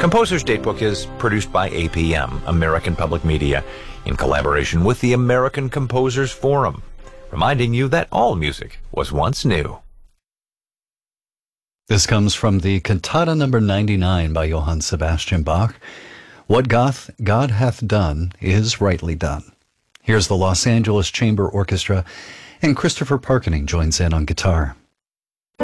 Composer's Datebook is produced by APM, American Public Media, in collaboration with the American Composers Forum, reminding you that all music was once new. This comes from the Cantata number 99 by Johann Sebastian Bach. What God hath done is rightly done. Here's the Los Angeles Chamber Orchestra, and Christopher Parkening joins in on guitar.